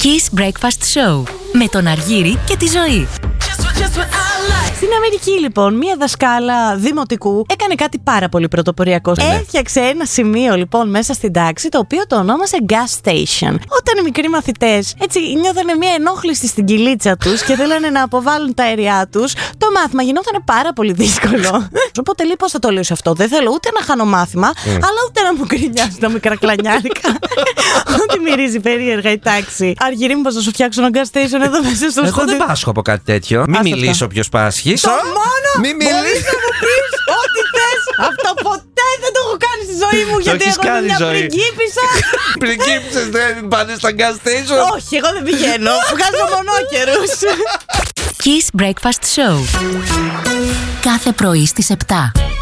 Kiss Breakfast Show με τον Αργύρη και τη Ζωή. Στην Αμερική, λοιπόν, μία δασκάλα δημοτικού έκανε κάτι πάρα πολύ πρωτοποριακό. Έφτιαξε ένα σημείο, λοιπόν, μέσα στην τάξη, το οποίο το ονόμασε gas station. Όταν οι μικροί μαθητές έτσι νιώθανε μία ενόχληση στην κυλίτσα τους και θέλανε να αποβάλουν τα αέρια τους, το μάθημα γινόταν πάρα πολύ δύσκολο. Οπότε λέει, πώς θα το λύσω αυτό? Δεν θέλω ούτε να χάνω μάθημα, αλλά ούτε να μου γκρινιάζουν τα μικρά κλανιάρικα. Ό,τι μυρίζει περίεργα η τάξη. Αργυρί, μήπως να σου φτιάξω ένα gas station εδώ μέσα στο Εγώ δεν πάσχω από κάτι τέτοιο. Μην μιλήσω ποιος πάσχει. Το μόνο Μην μπορείς να μου πεις ό,τι θες. Αυτό ποτέ δεν το έχω κάνει στη ζωή μου, γιατί εγώ είμαι μια πριγκίπισσα. Πριγκίπισσες δεν πάνε στα gas station? Όχι, εγώ δεν πηγαίνω. Βγάζω μονόκερους. Kiss Breakfast Show. Κάθε πρωί στις 7.